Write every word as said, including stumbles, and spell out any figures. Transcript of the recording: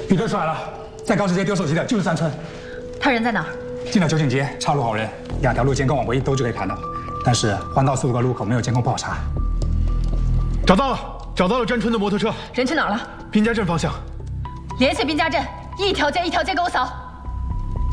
比对出来了，在高市街丢手机的就是山村。 他人在哪儿？ 进了九景街，岔路好人，两条路监控往回一兜就可以盘到。但是环道四五个路口没有监控，不好查。 找到了，找到了詹春的摩托车。 人去哪儿了？ 滨家镇方向。 联系滨家镇，一条街一条街给我扫。